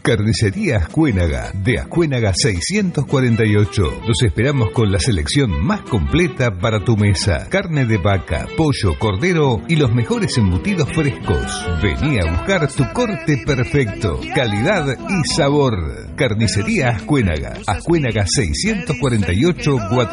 Carnicería Ascuénaga, de Ascuénaga 648. Los esperamos con la selección más completa para tu mesa. Carne de vaca, pollo, cordero y los mejores embutidos frescos. Vení a buscar tu corte perfecto, calidad y sabor. Carnicería Ascuénaga, Ascuénaga 648,